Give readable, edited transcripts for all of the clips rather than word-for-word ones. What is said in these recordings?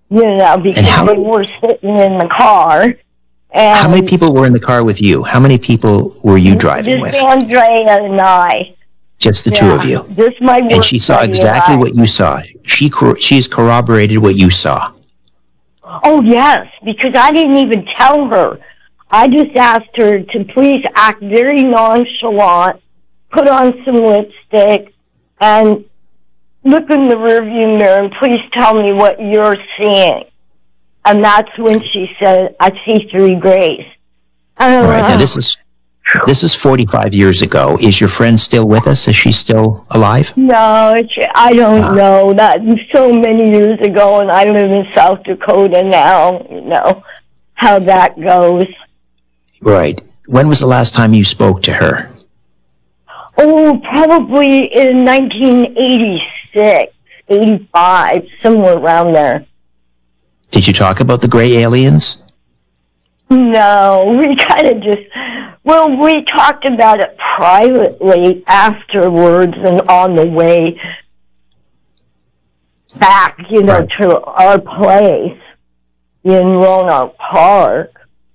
And because we were sitting in the car. And how many people were in the car with you? How many people were you driving with? Just Andrea and I. Just the two of you. Just my work. And she saw exactly what you saw. She's corroborated what you saw. Oh, yes, because I didn't even tell her. I just asked her to please act very nonchalant, put on some lipstick, and look in the rearview mirror and please tell me what you're seeing. And that's when she said, I see 3 grays. All right, now this is 45 years ago. Is your friend still with us? Is she still alive? No, I don't know. That was so many years ago, and I live in South Dakota now. You know how that goes. Right. When was the last time you spoke to her? Oh, probably in 1986, 85, somewhere around there. Did you talk about the gray aliens? No, we kind of we talked about it privately afterwards and on the way back, to our place in Roanoke Park,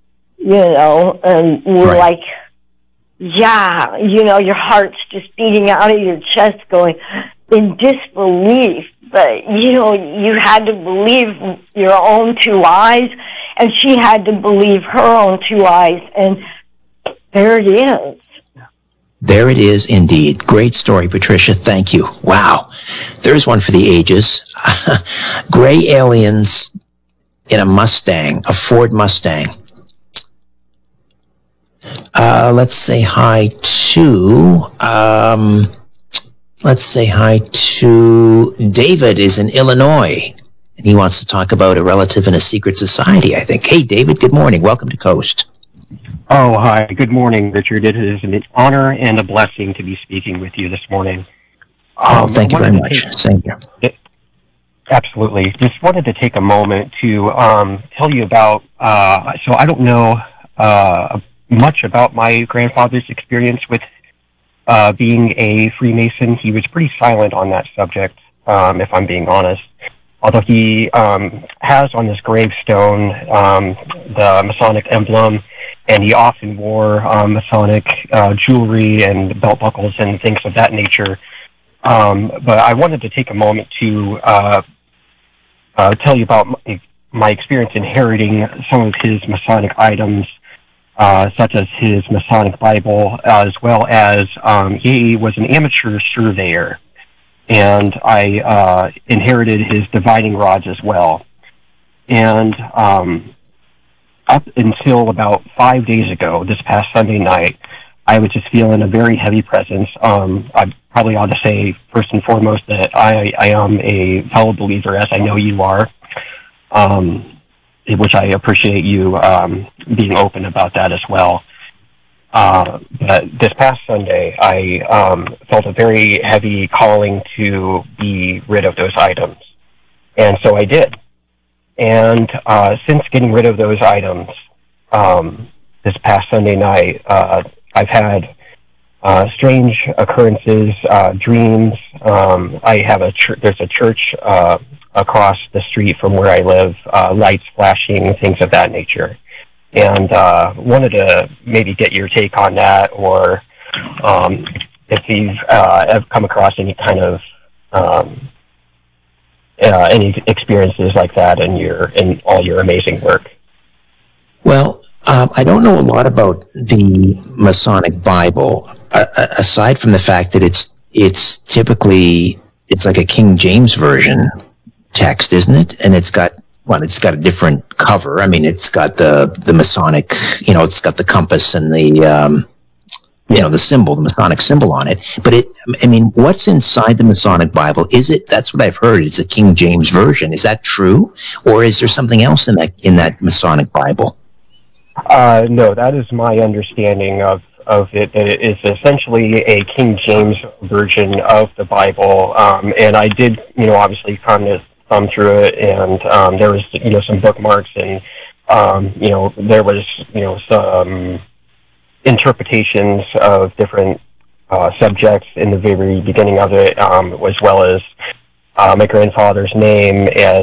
and we're like, yeah, your heart's just beating out of your chest going in disbelief. But, you had to believe your own 2 eyes, and she had to believe her own 2 eyes, and there it is. There it is, indeed. Great story, Patricia. Thank you. Wow. There's one for the ages. Gray aliens in a Mustang, a Ford Mustang. Let's say hi to David is in Illinois, and he wants to talk about a relative in a secret society, I think. Hey, David, good morning. Welcome to Coast. Oh, hi. Good morning, Richard. It is an honor and a blessing to be speaking with you this morning. Thank you very much. Same here. Absolutely. Just wanted to take a moment to tell you about, so I don't know much about my grandfather's experience with being a Freemason. He was pretty silent on that subject, if I'm being honest. Although he has on his gravestone the Masonic emblem, and he often wore Masonic jewelry and belt buckles and things of that nature. But I wanted to take a moment to tell you about my experience inheriting some of his Masonic items, such as his Masonic Bible, as well as he was an amateur surveyor, and I inherited his divining rods as well. And up until about 5 days ago, this past Sunday night, I was just feeling a very heavy presence. I probably ought to say, first and foremost, that I am a fellow believer, as I know you are, which I appreciate you being open about that as well. But this past Sunday, I felt a very heavy calling to be rid of those items. And so I did. And since getting rid of those items this past Sunday night, I've had strange occurrences, dreams. I have there's a church across the street from where I live, lights flashing, things of that nature. And wanted to maybe get your take on that, or if you've ever come across any kind of any experiences like that in all your amazing work. Well, I don't know a lot about the Masonic Bible, aside from the fact that it's typically like a King James Version text, isn't it? And it's got a different cover. I mean, it's got the Masonic, it's got the compass and the the symbol, the Masonic symbol on it. But what's inside the Masonic Bible? That's what I've heard. It's a King James Version. Is that true? Or is there something else in that Masonic Bible? No, that is my understanding of it. It is essentially a King James version of the Bible. And I did, obviously kind of thumb through it, and there was, some bookmarks, and, there was, some interpretations of different subjects in the very beginning of it, as well as my grandfather's name, as